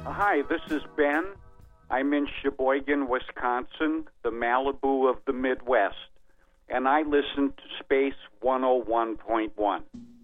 Hi, this is Ben. I'm in Sheboygan, Wisconsin, the Malibu of the Midwest, and I listen to Space 101.1.